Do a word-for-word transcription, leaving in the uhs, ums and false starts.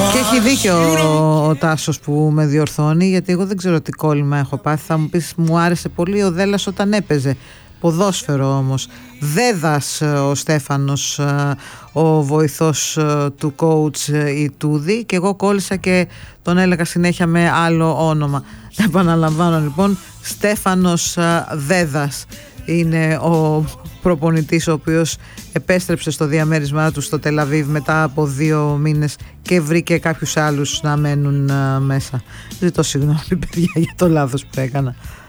Και έχει δίκιο ο, ο Τάσος που με διορθώνει, γιατί εγώ δεν ξέρω τι κόλλημα έχω πάθει. Θα μου πεις, μου άρεσε πολύ ο Δέλλας όταν έπαιζε ποδόσφαιρο όμως. Δέδας ο Στέφανος, ο βοηθός του coach Ιτούδη, και εγώ κόλλησα και τον έλεγα συνέχεια με άλλο όνομα. Επαναλαμβάνω λοιπόν, Στέφανος Δέδας είναι ο προπονητής ο οποίος επέστρεψε στο διαμέρισμά του στο Τελαβίβ μετά από δύο μήνες και βρήκε κάποιους άλλους να μένουν μέσα. Ζητώ συγγνώμη παιδιά για το λάθος που έκανα.